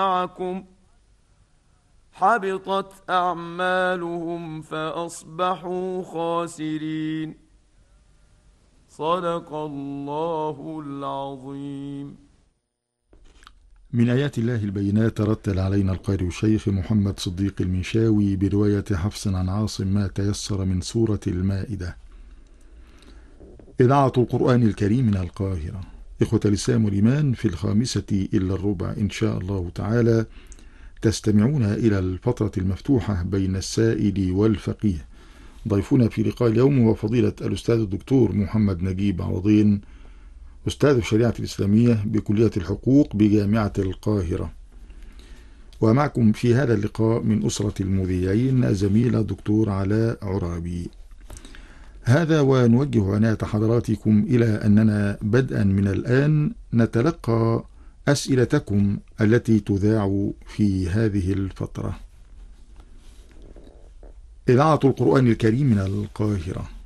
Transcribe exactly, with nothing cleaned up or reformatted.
معكم حبطت أعمالهم فأصبحوا خاسرين. صدق الله العظيم. من آيات الله البينات رتل علينا القارئ الشيخ محمد صديق المنشاوي برواية حفص عن عاصم ما تيسر من سورة المائدة. إذاعة القرآن الكريم من القاهرة. إخوة الإسلام والإيمان، في الخامسة إلا الربع إن شاء الله تعالى تستمعون إلى الفترة المفتوحة بين السائل والفقيه. ضيفنا في لقاء اليوم هو فضيلة الأستاذ الدكتور محمد نجيب عوضين، أستاذ الشريعة الإسلامية بكلية الحقوق بجامعة القاهرة. ومعكم في هذا اللقاء من أسرة المذيعين زميل الدكتور علاء عرابي. هذا ونوجه عناية حضراتكم إلى أننا بدءا من الآن نتلقى أسئلتكم التي تذاع في هذه الفترة. إذاعة القرآن الكريم من القاهرة.